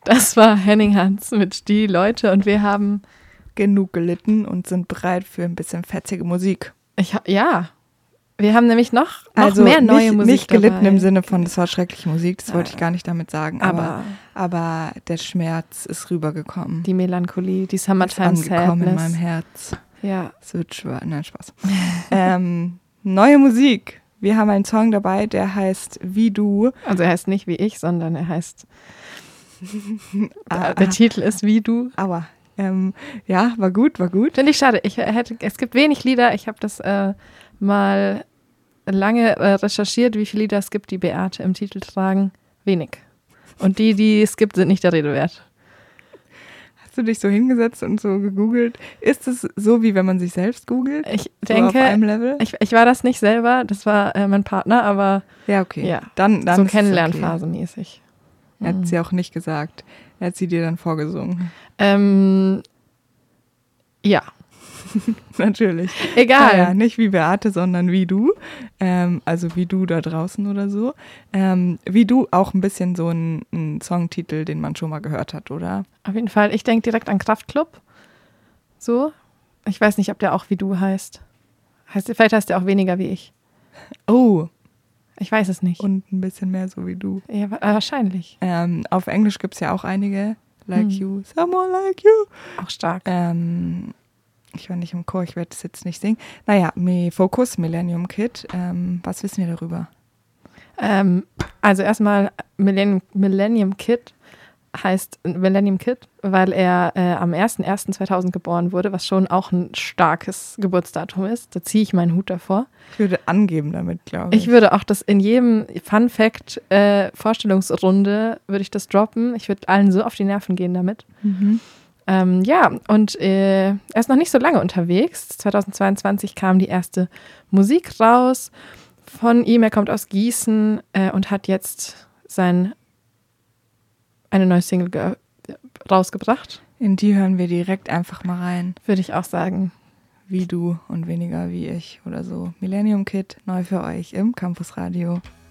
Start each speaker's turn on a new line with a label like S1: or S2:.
S1: Das war Henning Hans mit Die Leute und wir haben
S2: genug gelitten und sind bereit für ein bisschen fetzige Musik.
S1: Wir haben nämlich noch mehr neue Musik
S2: nicht gelitten
S1: dabei.
S2: im Sinne von, das war schreckliche Musik, das wollte ich gar nicht damit sagen, aber der Schmerz ist rübergekommen.
S1: Die Melancholie, die Summertime
S2: ist angekommen
S1: Sadness.
S2: in meinem Herz.
S1: Ja.
S2: Es wird schwer, nein, Spaß. Neue Musik. Wir haben einen Song dabei, der heißt Wie du.
S1: Also er heißt nicht wie ich, sondern er heißt, der Titel ist Wie du.
S2: Aber, ja, war gut.
S1: Finde ich schade. Es gibt wenig Lieder. Ich habe das mal lange recherchiert, wie viele Lieder es gibt, die Beate im Titel tragen. Wenig. Und die es gibt, sind nicht der Rede wert.
S2: Hast du dich so hingesetzt und so gegoogelt? Ist es so, wie wenn man sich selbst googelt?
S1: Ich
S2: so
S1: denke,
S2: auf einem Level?
S1: Ich war das nicht selber, das war mein Partner, aber
S2: ja, okay.
S1: Ja,
S2: dann
S1: so
S2: ist es
S1: Kennenlernphase mäßig.
S2: Er hat sie auch nicht gesagt. Er hat sie dir dann vorgesungen.
S1: Ja.
S2: Natürlich.
S1: Egal.
S2: Ja, nicht wie Beate, sondern wie du. Also wie du da draußen oder so. Wie du, auch ein bisschen so ein Songtitel, den man schon mal gehört hat, oder?
S1: Auf jeden Fall. Ich denke direkt an Kraftklub. So. Ich weiß nicht, ob der auch wie du heißt. Vielleicht heißt der auch weniger wie ich.
S2: Oh.
S1: Ich weiß es nicht.
S2: Und ein bisschen mehr so wie du.
S1: Ja, wahrscheinlich.
S2: Auf Englisch gibt es ja auch einige. Like you, someone like you.
S1: Auch stark.
S2: Ich war nicht im Chor, ich werde das jetzt nicht singen. Naja, Focus, Millennium Kid. Was wissen wir darüber?
S1: Also erstmal Millennium Kid heißt Millennium Kid, weil er am 01.01.2000 geboren wurde, was schon auch ein starkes Geburtsdatum ist. Da ziehe ich meinen Hut davor.
S2: Ich würde angeben damit, glaube ich.
S1: Ich würde auch das in jedem Fun Fact Vorstellungsrunde würde ich das droppen. Ich würde allen so auf die Nerven gehen damit.
S2: Mhm.
S1: Er ist noch nicht so lange unterwegs. 2022 kam die erste Musik raus von ihm. Er kommt aus Gießen und hat jetzt eine neue Single rausgebracht.
S2: In die hören wir direkt einfach mal rein.
S1: Würde ich auch sagen.
S2: Wie du und weniger wie ich oder so. Millennium Kid, neu für euch im Campus Radio.